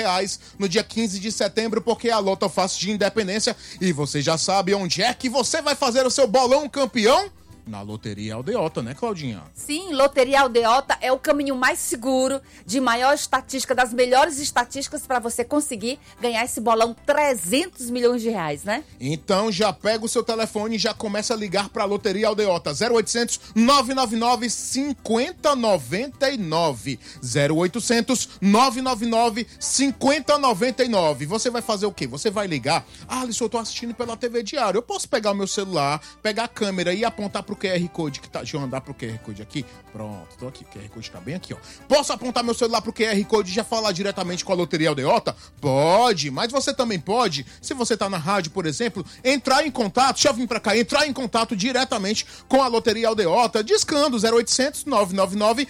reais no dia 15 de setembro, porque é a Loto Fácil de Independência. E você já sabe onde é que você vai fazer o seu bolão campeão? Na Loteria Aldeota, né, Claudinha? Sim, Loteria Aldeota é o caminho mais seguro, de maior estatística, das melhores estatísticas para você conseguir ganhar esse bolão 300 milhões de reais, né? Então já pega o seu telefone e já começa a ligar para a Loteria Aldeota. 0800 999 5099. 0800 999 5099. Você vai fazer o quê? Você vai ligar. Ah, Alisson, eu tô assistindo pela TV Diário. Eu posso pegar o meu celular, pegar a câmera e apontar pro QR Code que tá... Deixa eu andar pro QR Code aqui. Pronto, tô aqui. O QR Code tá bem aqui, ó. Posso apontar meu celular pro QR Code e já falar diretamente com a Loteria Aldeota? Pode, mas você também pode, se você tá na rádio, por exemplo, entrar em contato, deixa eu vir pra cá, entrar em contato diretamente com a Loteria Aldeota, discando 0800 999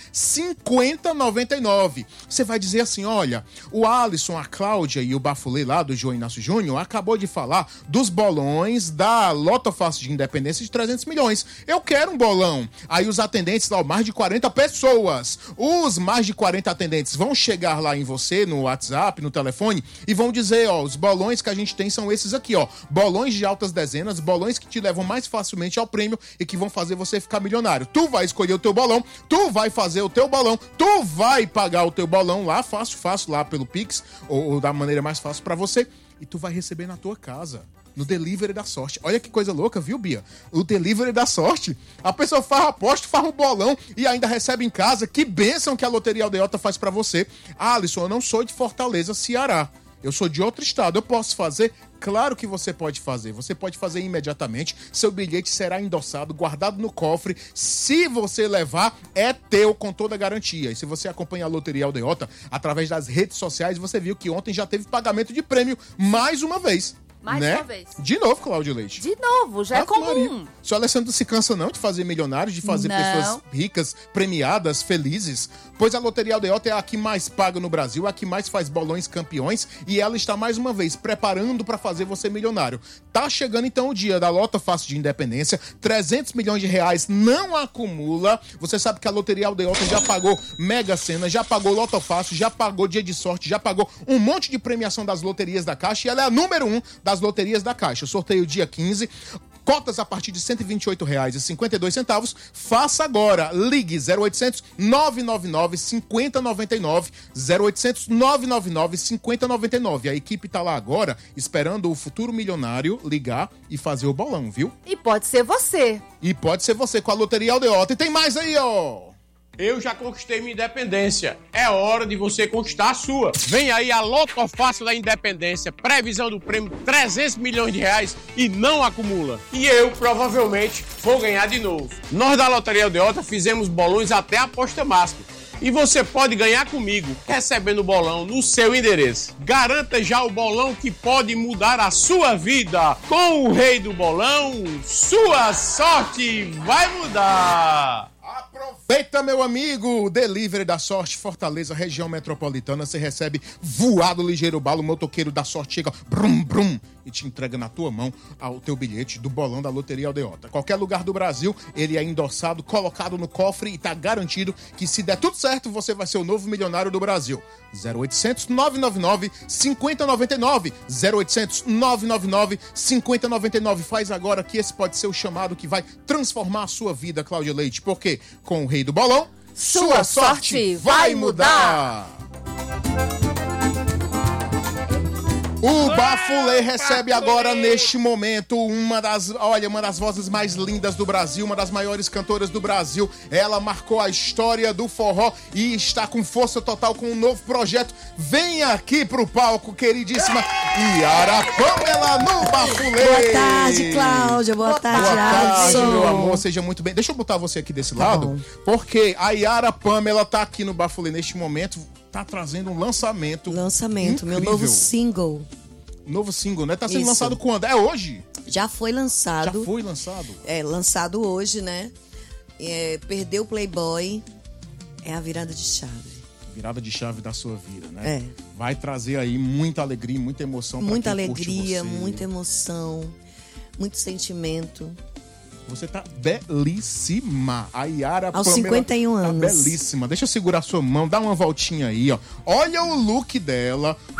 5099. Você vai dizer assim, olha, o Alisson, a Cláudia e o Bafulê lá do João Inácio Júnior acabou de falar dos bolões da Loto Fácil de Independência de 300 milhões. Eu quero um bolão. Aí os atendentes lá, mais de 40 pessoas, os mais de 40 atendentes vão chegar lá em você, no WhatsApp, no telefone, e vão dizer, ó, os bolões que a gente tem são esses aqui, ó, bolões de altas dezenas, bolões que te levam mais facilmente ao prêmio e que vão fazer você ficar milionário. Tu vai escolher o teu bolão, tu vai fazer o teu bolão, tu vai pagar o teu bolão lá, fácil, lá pelo Pix, ou da maneira mais fácil pra você, e tu vai receber na tua casa. No Delivery da Sorte. Olha que coisa louca, viu, Bia? O Delivery da Sorte. A pessoa faz a aposta, faz um bolão e ainda recebe em casa. Que bênção que a Loteria Aldeota faz pra você. Alisson, eu não sou de Fortaleza, Ceará. Eu sou de outro estado. Eu posso fazer? Claro que você pode fazer. Você pode fazer imediatamente. Seu bilhete será endossado, guardado no cofre. Se você levar, é teu com toda a garantia. E se você acompanha a Loteria Aldeota através das redes sociais, você viu que ontem já teve pagamento de prêmio mais uma vez. Mais né? uma vez. De novo, Cláudio Leite. De novo, já é comum. Maria. O senhor Alessandro não se cansa não de fazer milionários, de fazer pessoas ricas, premiadas, felizes? Pois a Loteria Aldeota é a que mais paga no Brasil, a que mais faz bolões campeões e ela está mais uma vez preparando para fazer você milionário. Tá chegando então o dia da Loto Fácil de Independência, 300 milhões de reais não acumula. Você sabe que a Loteria Aldeota já pagou Mega Sena, já pagou Loto Fácil, já pagou Dia de Sorte, já pagou um monte de premiação das loterias da Caixa e ela é a número 1 das loterias da Caixa. Sorteio dia 15. Cotas a partir de R$ 128,52. Faça agora. Ligue 0800 999 5099. 0800 999 5099. A equipe tá lá agora esperando o futuro milionário ligar e fazer o bolão, viu? E pode ser você. E pode ser você com a Loteria Aldeota. E tem mais aí, ó. Eu já conquistei minha independência. É hora de você conquistar a sua. Vem aí a Loto Fácil da Independência. Previsão do prêmio 300 milhões de reais e não acumula. E eu, provavelmente, vou ganhar de novo. Nós da Loteria Aldeota fizemos bolões até a aposta máxima. E você pode ganhar comigo, recebendo o bolão no seu endereço. Garanta já o bolão que pode mudar a sua vida. Com o rei do bolão, sua sorte vai mudar. Aproveita, meu amigo! Delivery da Sorte, Fortaleza, região metropolitana. Você recebe voado ligeiro balo, o motoqueiro da sorte chega, brum, brum, e te entrega na tua mão o teu bilhete do bolão da Loteria Aldeota. Qualquer lugar do Brasil, ele é endossado, colocado no cofre e tá garantido que se der tudo certo, você vai ser o novo milionário do Brasil. 0800 999 5099. 0800 999 5099. Faz agora que esse pode ser o chamado que vai transformar a sua vida, Cláudia Leite. Porque com o rei do bolão, sua sorte vai mudar. O Bafulê recebe agora, neste momento, uma das vozes mais lindas do Brasil, uma das maiores cantoras do Brasil. Ela marcou a história do forró e está com força total com um novo projeto. Vem aqui pro palco, queridíssima Yara Pamela no Bafulê. Boa tarde, Cláudia. Boa tarde, Alisson. Meu amor, seja muito bem. Deixa eu botar você aqui desse lado, porque a Yara Pamela tá aqui no Bafulê neste momento. Tá trazendo um lançamento. Meu novo single. Novo single, né? Tá sendo lançado quando? É hoje? Já foi lançado. Já foi lançado? É, lançado hoje, né? Perdeu o Playboy. É a virada de chave. Virada de chave da sua vida, né? É. Vai trazer aí muita alegria, muita emoção pra muita quem curte alegria, você. muita emoção, muito sentimento. Você tá belíssima. A Yara Aos Pamela 51 anos. Tá belíssima. Deixa eu segurar a sua mão, dá uma voltinha aí, ó. Olha o look dela.